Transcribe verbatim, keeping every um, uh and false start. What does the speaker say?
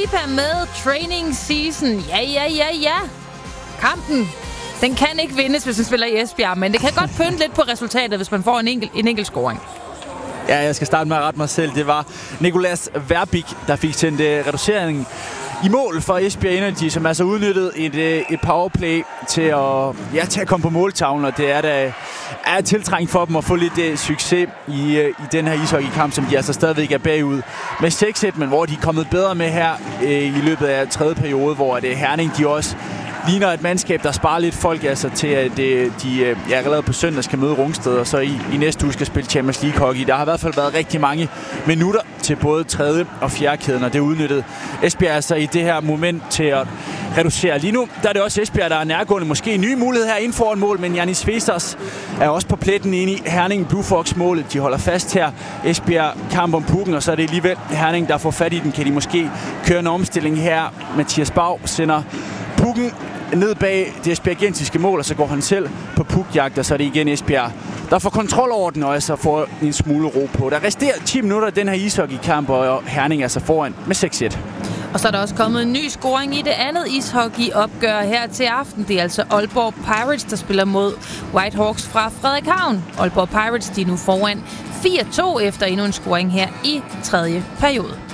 Lipa med Training Season. Ja, ja, ja, ja. Kampen, den kan ikke vindes, hvis man spiller i Esbjerg, men det kan godt pynte lidt på resultatet, hvis man får en enkelt, en enkelt scoring. Ja, jeg skal starte med at rette mig selv. Det var Nicolas Verbik, der fik sendt uh, reduceringen i mål for Esbjerg Energy, som altså udnyttede et, uh, et powerplay til at, ja, til at komme på måltavlen, og det er da er tiltrængt for dem at få lidt uh, succes i, uh, i den her ishockeykamp, som de altså stadigvæk er bagud med seks et, men hvor de er kommet bedre med her uh, i løbet af tredje periode, hvor det Herning, de også ligner et mandskab, der sparer lidt folk altså til, at de, de ja, allerede på søndag skal møde Rungsted, og så i, i næste uge skal spille Champions League hockey. Der har i hvert fald været rigtig mange minutter til både tredje og fjerde kæden, og det udnyttede Esbjerg altså i det her moment til at reducere. Lige nu der er det også Esbjerg, der er nærgående. Måske en ny mulighed her inden foran mål, men Janis Vestas er også på pletten inde i Herning Blue Fox-målet. De holder fast her. Esbjerg kamp om pukken, og så er det alligevel Herning, der får fat i den. Kan de måske køre en omstilling her? Mathias Bag sender pukken ned bag det esbjergensiske mål, og så går han selv på pukjagt, og så er det igen Esbjerg, der får kontrol over den, og altså får en smule ro på. Der resterer ti minutter af den her ishockeykamp, og Herning er så foran med seks et. Og så er der også kommet en ny scoring i det andet ishockeyopgør her til aften. Det er altså Aalborg Pirates, der spiller mod Whitehawks fra Frederikshavn. Aalborg Pirates, de er nu foran fire to efter endnu en scoring her i tredje periode.